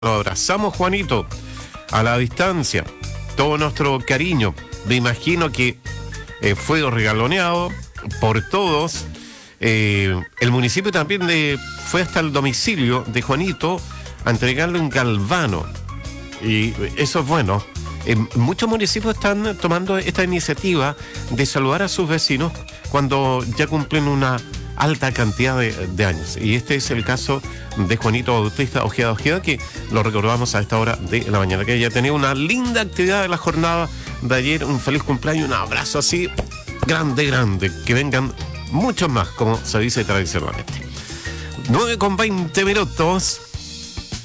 Lo abrazamos, Juanito, a la distancia. Todo nuestro cariño. Me imagino que fue regaloneado por todos. El municipio también fue hasta el domicilio de Juanito a entregarle un galvano. Y eso es bueno. Muchos municipios están tomando esta iniciativa de saludar a sus vecinos cuando ya cumplen una alta cantidad de años. Y este es el caso de Juanito Bautista Ojeda, que lo recordamos a esta hora de la mañana, que ya tenía una linda actividad de la jornada de ayer. Un feliz cumpleaños, un abrazo así, grande, que vengan muchos más, como se dice tradicionalmente. 9:20 minutos.